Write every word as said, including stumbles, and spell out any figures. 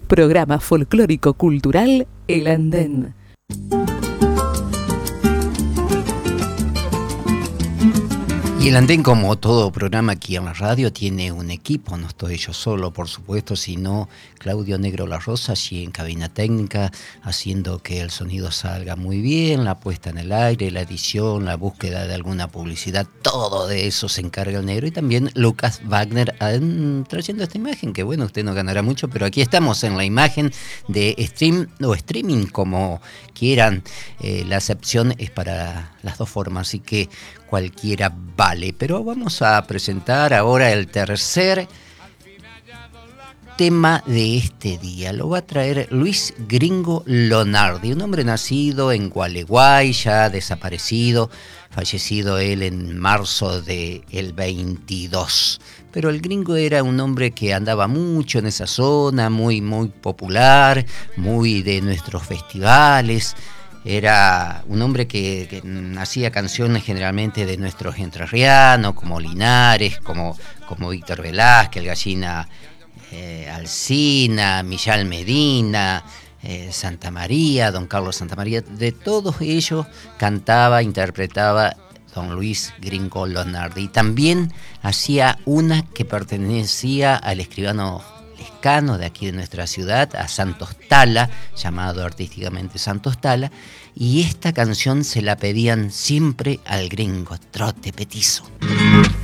Programa folclórico cultural El Andén. Y el Andén, como todo programa aquí en la radio, tiene un equipo. No estoy yo solo, por supuesto, sino Claudio Negro La Rosa, allí en cabina técnica, haciendo que el sonido salga muy bien, la puesta en el aire, la edición, la búsqueda de alguna publicidad, todo de eso se encarga el Negro. Y también Lucas Wagner um, trayendo esta imagen, que bueno, usted no ganará mucho, pero aquí estamos en la imagen de stream o streaming, como quieran. Eh, la acepción es para las dos formas, así que cualquiera vale. Pero vamos a presentar ahora el tercer tema de este día. Lo va a traer Luis Gringo Lonardi, un hombre nacido en Gualeguay, ya desaparecido, fallecido él en marzo del veintidós. Pero el Gringo era un hombre que andaba mucho en esa zona, muy, muy popular, muy de nuestros festivales. Era un hombre que, que hacía canciones generalmente de nuestros entrerrianos, como Linares, como, como Víctor Velázquez, el Gallina eh, Alsina, Millán Medina, eh, Santa María, don Carlos Santa María. De todos ellos cantaba, interpretaba don Luis Gringo Lonardi. Y también hacía una que pertenecía al escribano lescano de aquí de nuestra ciudad, a Santos Tala, llamado artísticamente Santos Tala, y esta canción se la pedían siempre al Gringo, trote petizo.